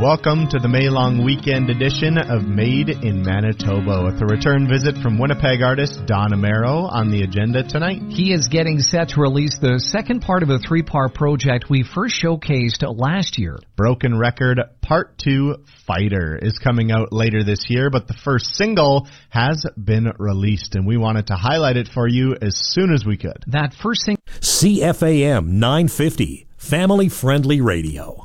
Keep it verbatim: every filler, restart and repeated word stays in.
Welcome to the May Long Weekend edition of Made in Manitoba with a return visit from Winnipeg artist Don Amaro on the agenda tonight. He is getting set to release the second part of a three-part project we first showcased last year. Broken Record Part two Fighter is coming out later this year, but the first single has been released, and we wanted to highlight it for you as soon as we could. That first single... C F A M nine fifty, family-friendly radio.